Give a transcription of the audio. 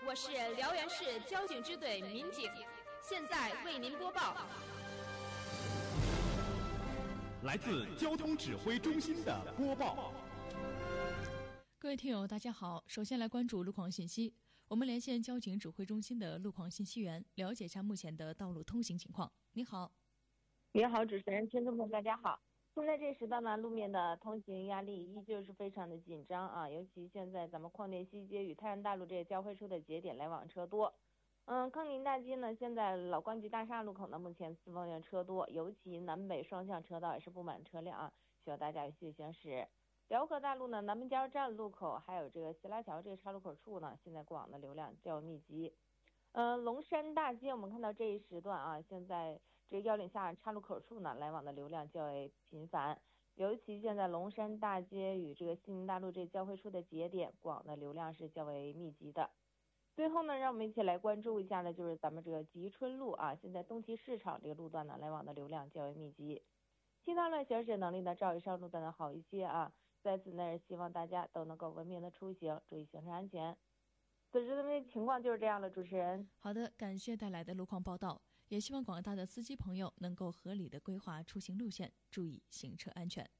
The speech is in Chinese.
我是辽源市交警支队民警，现在为您播报。 来自交通指挥中心的播报。 各位听友，大家好。首先来关注路况信息。我们连线交警指挥中心的路况信息员，了解一下目前的道路通行情况。你好。 你好，主持人，听众朋友，大家好。现在这时段呢，路面的通行压力依旧是非常的紧张啊，尤其现在咱们矿店西街与泰安大路这个交汇处的节点来往车多。康宁大街呢，现在老光局大厦路口呢，目前四方向车多，尤其南北双向车道也是布满车辆啊，需要大家有序行驶。辽河大路呢，南门加油站路口还有这个西拉桥这个岔路口处呢，现在过往的流量较密集。龙山大街我们看到这一时段啊，现在这个腰岭下岔路口处呢，来往的流量较为频繁，尤其现在龙山大街与这个西宁大路这交汇处的节点，过往的流量是较为密集的。最后呢，让我们一起来关注一下呢，就是咱们这个吉春路啊，现在东提市场这个路段呢，来往的流量较为密集。其他呢，行驶能力呢，照以上路段的好一些啊。在此呢，希望大家都能够文明的出行，注意行车安全。此时的情况就是这样的，主持人。 好的，感谢带来的路况报道，也希望广大的司机朋友能够合理的规划出行路线，注意行车安全。